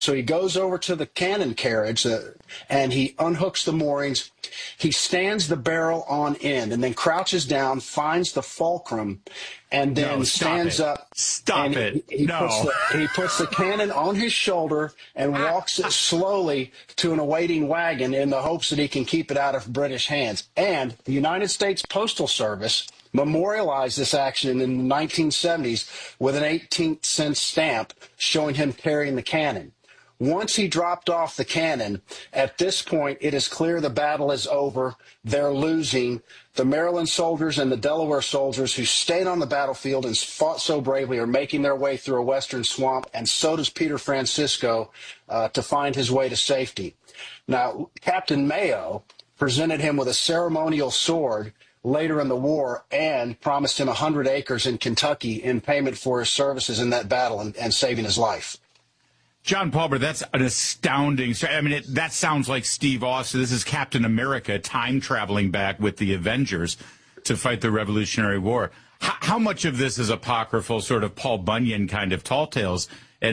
So he goes over to the cannon carriage and he unhooks the moorings. He stands the barrel on end and then crouches down, finds the fulcrum, and then stands up. Stop it. He puts the cannon on his shoulder and walks it slowly to an awaiting wagon in the hopes that he can keep it out of British hands. And the United States Postal Service memorialized this action in the 1970s with an 18th-cent stamp showing him carrying the cannon. Once he dropped off the cannon, at this point, it is clear the battle is over. They're losing. The Maryland soldiers and the Delaware soldiers who stayed on the battlefield and fought so bravely are making their way through a western swamp, and so does Peter Francisco to find his way to safety. Now, Captain Mayo presented him with a ceremonial sword later in the war and promised him 100 acres in Kentucky in payment for his services in that battle and saving his life. John Palmer, that's an astounding story. I mean, that sounds like Steve Austin. This is Captain America time-traveling back with the Avengers to fight the Revolutionary War. How much of this is apocryphal, sort of Paul Bunyan kind of tall tales,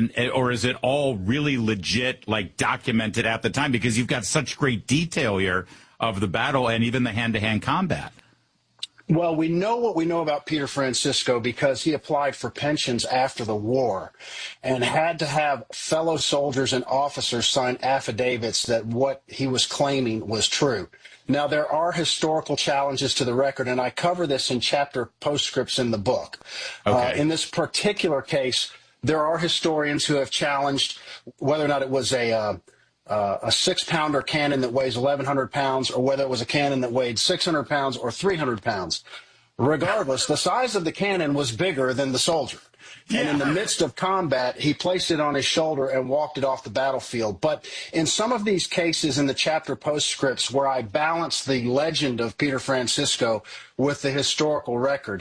or is it all really legit, like documented at the time? Because you've got such great detail here of the battle and even the hand-to-hand combat. Well, we know what we know about Peter Francisco because he applied for pensions after the war and had to have fellow soldiers and officers sign affidavits that what he was claiming was true. Now, there are historical challenges to the record, and I cover this in chapter postscripts in the book. Okay. In this particular case, there are historians who have challenged whether or not it was a 6-pounder cannon that weighs 1,100 pounds or whether it was a cannon that weighed 600 pounds or 300 pounds. Regardless, the size of the cannon was bigger than the soldier. Yeah. And in the midst of combat, he placed it on his shoulder and walked it off the battlefield. But in some of these cases in the chapter postscripts where I balance the legend of Peter Francisco with the historical record,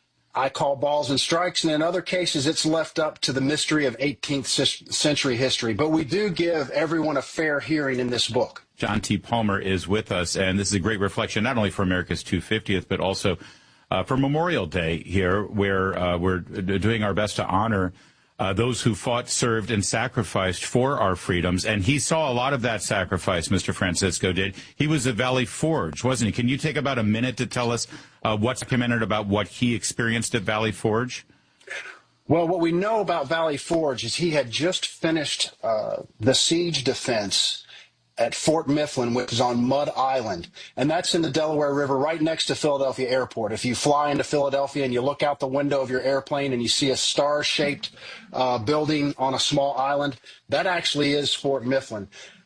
I call balls and strikes, and in other cases, it's left up to the mystery of 18th century history. But we do give everyone a fair hearing in this book. John T. Palmer is with us, and this is a great reflection, not only for America's 250th, but also for Memorial Day here, where we're doing our best to honor those who fought, served, and sacrificed for our freedoms. And he saw a lot of that sacrifice, Mr. Francisco did. He was at Valley Forge, wasn't he? Can you take about a minute to tell us what's documented about what he experienced at Valley Forge? Well, what we know about Valley Forge is he had just finished the siege defense at Fort Mifflin, which is on Mud Island, and that's in the Delaware River right next to Philadelphia Airport. If you fly into Philadelphia and you look out the window of your airplane and you see a star-shaped building on a small island, that actually is Fort Mifflin.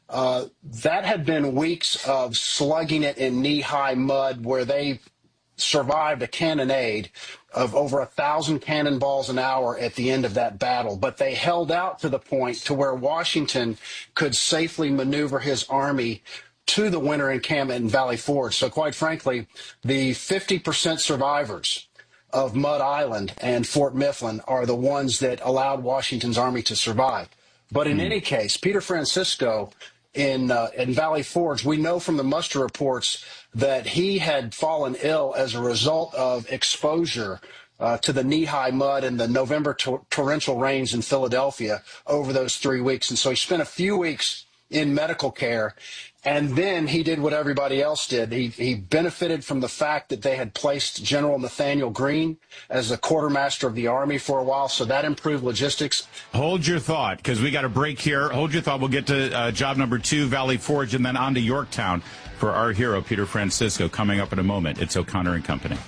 That had been weeks of slugging it in knee-high mud where they survived a cannonade of over 1,000 cannonballs an hour at the end of that battle. But they held out to the point to where Washington could safely maneuver his army to the winter encampment in Valley Forge. So quite frankly, the 50% survivors of Mud Island and Fort Mifflin are the ones that allowed Washington's army to survive. But in any case, Peter Francisco in Valley Forge, we know from the muster reports that he had fallen ill as a result of exposure to the knee-high mud and the November torrential rains in Philadelphia over those 3 weeks. And so he spent a few weeks in medical care, and then he did what everybody else did. He benefited from the fact that they had placed General Nathaniel Greene as the quartermaster of the Army for a while, so that improved logistics. Hold your thought, because we got a break here. Hold your thought. We'll get to job number 2, Valley Forge, and then on to Yorktown for our hero, Peter Francisco, coming up in a moment. It's O'Connor and Company.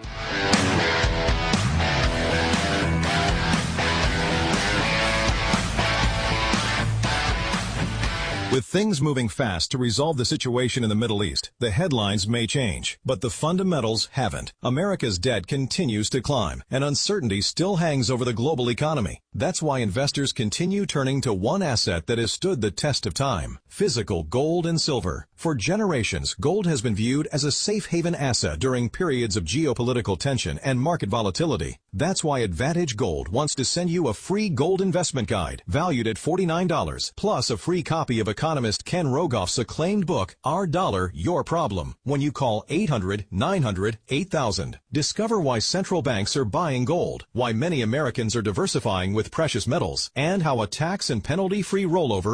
With things moving fast to resolve the situation in the Middle East, the headlines may change, but the fundamentals haven't. America's debt continues to climb, and uncertainty still hangs over the global economy. That's why investors continue turning to one asset that has stood the test of time: physical gold and silver. For generations, gold has been viewed as a safe haven asset during periods of geopolitical tension and market volatility. That's why Advantage Gold wants to send you a free gold investment guide valued at $49, plus a free copy of economist Ken Rogoff's acclaimed book, Our Dollar, Your Problem, when you call 800-900-8000. Discover why central banks are buying gold, why many Americans are diversifying with precious metals, and how a tax and penalty-free rollover